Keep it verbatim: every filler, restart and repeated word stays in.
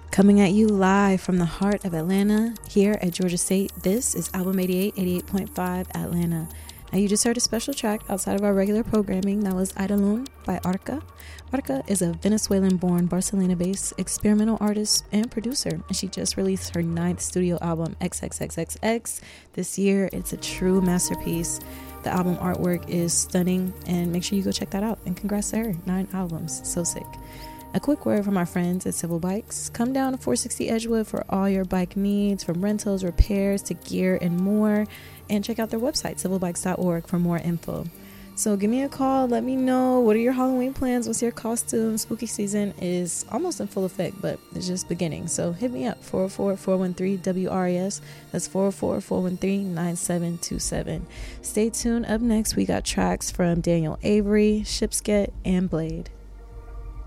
Coming at you live from the heart of Atlanta here at Georgia State. This is Album eighty-eight, eighty-eight point five Atlanta. Now, you just heard a special track outside of our regular programming. That was Idolon by Arca. Arca is a Venezuelan-born, Barcelona-based experimental artist and producer, and she just released her ninth studio album, triple X this year. It's a true masterpiece. The album artwork is stunning, and make sure you go check that out. And congrats to her, nine albums, so sick. A quick word from our friends at Civil Bikes. Come down to four sixty Edgewood for all your bike needs, from rentals, repairs to gear and more. And check out their website, civil bikes dot org, for more info. So give me a call. Let me know, what are your Halloween plans? What's your costume? Spooky season is almost in full effect, but it's just beginning. So hit me up, four oh four, four one three, W R E S. That's four oh four, four one three, nine seven two seven. Stay tuned. Up next, we got tracks from Daniel Avery, Shipsket, and Blade.